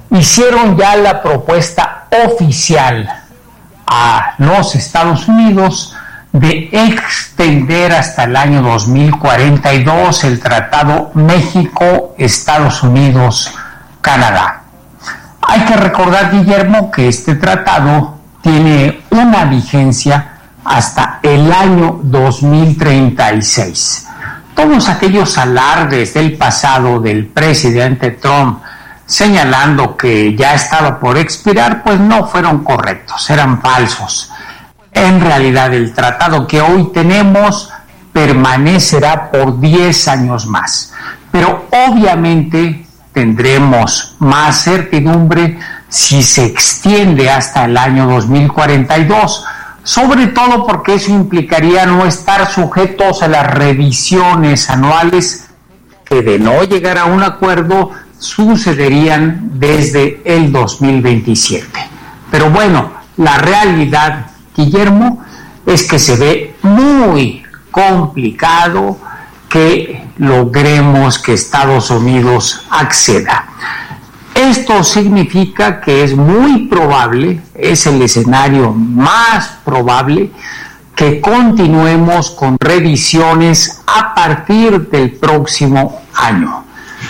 hicieron ya la propuesta oficial a los Estados Unidos de extender hasta el año 2042 el Tratado México-Estados Unidos-Canadá. Hay que recordar, Guillermo, que este tratado tiene una vigencia hasta el año 2036. Todos aquellos alardes del pasado del presidente Trump señalando que ya estaba por expirar, pues no fueron correctos, eran falsos. En realidad, el tratado que hoy tenemos permanecerá por 10 años más. Pero obviamente tendremos más certidumbre si se extiende hasta el año 2042, sobre todo porque eso implicaría no estar sujetos a las revisiones anuales que, de no llegar a un acuerdo, sucederían desde el 2027. Pero bueno, la realidad, Guillermo, es que se ve muy complicado que logremos que Estados Unidos acceda. Esto significa que es muy probable, es el escenario más probable, que continuemos con revisiones a partir del próximo año.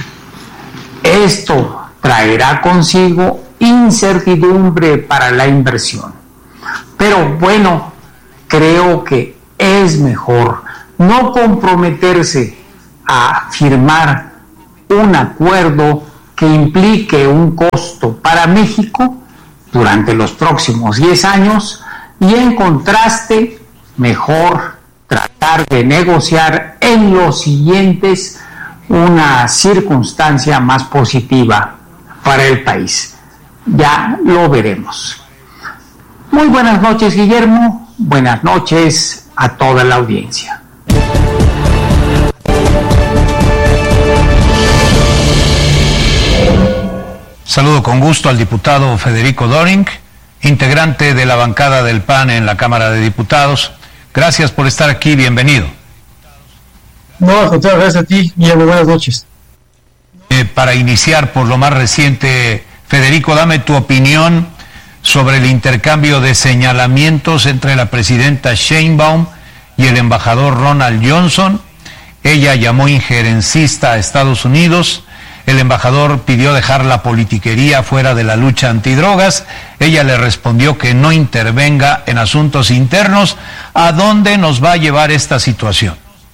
Esto traerá consigo incertidumbre para la inversión. Pero bueno, creo que es mejor no comprometerse a firmar un acuerdo que implique un costo para México durante los próximos 10 años y, en contraste, mejor tratar de negociar en los siguientes una circunstancia más positiva para el país. Ya lo veremos. Muy buenas noches, Guillermo. Buenas noches a toda la audiencia. Saludo con gusto al diputado Federico Doring, integrante de la bancada del PAN en la Cámara de Diputados. Gracias por estar aquí, bienvenido. No, al contrario, gracias a ti, Guillermo, buenas noches. Para iniciar por lo más reciente, Federico, dame tu opinión sobre el intercambio de señalamientos entre la presidenta Sheinbaum y el embajador Ronald Johnson. Ella llamó injerencista a Estados Unidos. El embajador pidió dejar la politiquería fuera de la lucha antidrogas. Ella le respondió que no intervenga en asuntos internos. ¿A dónde nos va a llevar esta situación?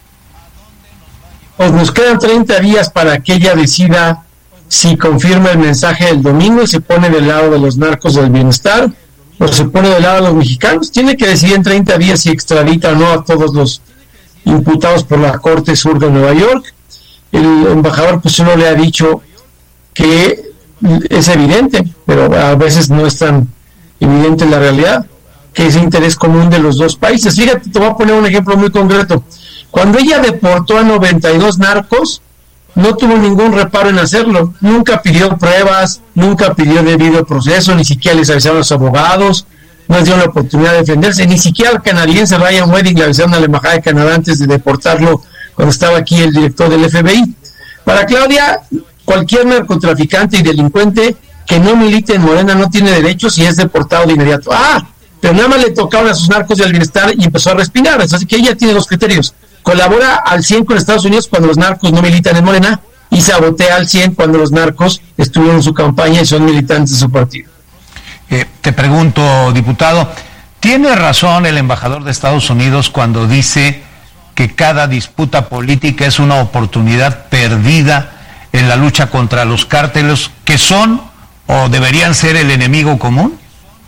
Pues nos quedan 30 días para que ella decida si confirma el mensaje del domingo y se pone del lado de los narcos del bienestar o se pone del lado de los mexicanos. Tiene que decidir en 30 días si extradita o no a todos los imputados por la Corte Sur de Nueva York. El embajador pues solo le ha dicho que es evidente, pero a veces no es tan evidente en la realidad, que es interés común de los dos países. Fíjate, te voy a poner un ejemplo muy concreto. Cuando ella deportó a 92 narcos, no tuvo ningún reparo en hacerlo. Nunca pidió pruebas, nunca pidió debido proceso, ni siquiera les avisaron a los abogados, no les dio la oportunidad de defenderse, ni siquiera al canadiense Ryan Wedding le avisaron a la Embajada de Canadá antes de deportarlo cuando estaba aquí el director del FBI. Para Claudia, cualquier narcotraficante y delincuente que no milite en Morena no tiene derechos y es deportado de inmediato. Pero nada más le tocaron a sus narcos del bienestar y empezó a respirar. Así que ella tiene dos criterios. Colabora al 100 con Estados Unidos cuando los narcos no militan en Morena y sabotea al 100 cuando los narcos estuvieron en su campaña y son militantes de su partido. Te pregunto, diputado, ¿tiene razón el embajador de Estados Unidos cuando dice que cada disputa política es una oportunidad perdida en la lucha contra los cárteles que son o deberían ser el enemigo común?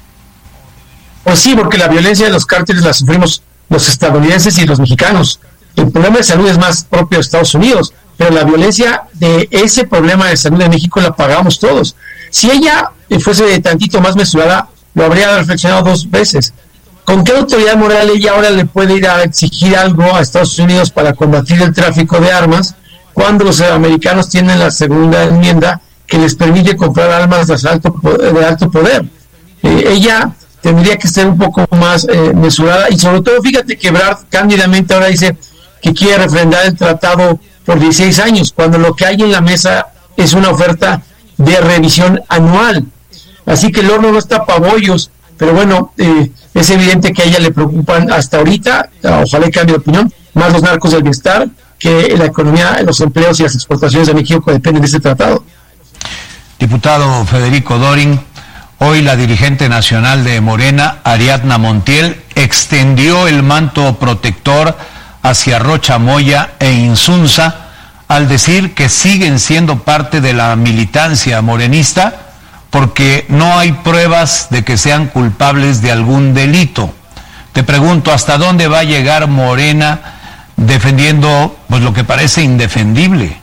Pues sí, porque la violencia de los cárteles la sufrimos los estadounidenses y los mexicanos. El problema de salud es más propio de Estados Unidos, pero la violencia de ese problema de salud de México la pagamos todos. Si ella fuese tantito más mesurada, lo habría reflexionado dos veces. ¿Con qué autoridad moral ella ahora le puede ir a exigir algo a Estados Unidos para combatir el tráfico de armas cuando los americanos tienen la segunda enmienda que les permite comprar armas de alto poder? Ella tendría que ser un poco más mesurada y sobre todo, fíjate que Ebrard cándidamente ahora dice que quiere refrendar el tratado por 16 años, cuando lo que hay en la mesa es una oferta de revisión anual. Así que el horno no está para bollos, pero bueno, es evidente que a ella le preocupan hasta ahorita, ojalá y cambie de opinión, más los narcos del bienestar que la economía, los empleos y las exportaciones de México que dependen de este tratado. Diputado Federico Dorin, hoy la dirigente nacional de Morena, Ariadna Montiel, extendió el manto protector hacia Rocha Moya e Insunza al decir que siguen siendo parte de la militancia morenista porque no hay pruebas de que sean culpables de algún delito. Te pregunto, ¿hasta dónde va a llegar Morena defendiendo pues lo que parece indefendible?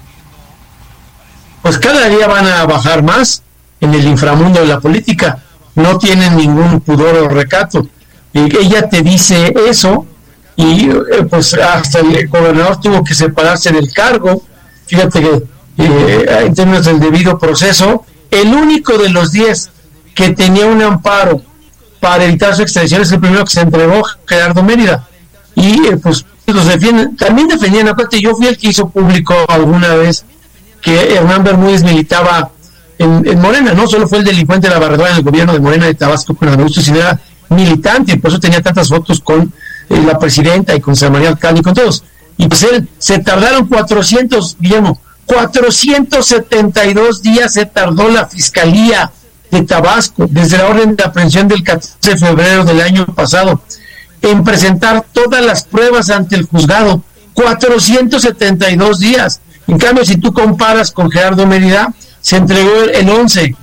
Pues cada día van a bajar más en el inframundo de la política, no tienen ningún pudor o recato. Ella te dice eso y pues hasta el gobernador tuvo que separarse del cargo. Fíjate que en términos del debido proceso, el único de los 10 que tenía un amparo para evitar su extradición es el primero que se entregó, Gerardo Mérida, y pues los defienden, también defendían. Aparte, yo fui el que hizo público alguna vez que Hernán Bermúdez militaba en Morena, no solo fue el delincuente de la barredora en el gobierno de Morena de Tabasco con Augusto, sino era militante, y por eso tenía tantas fotos con la presidenta y con San María Alcalde y con todos. Y pues él, se tardaron 472 días se tardó la Fiscalía de Tabasco, desde la orden de aprehensión del 14 de febrero del año pasado, en presentar todas las pruebas ante el juzgado. 472 días. En cambio, si tú comparas con Gerardo Mérida, se entregó el 11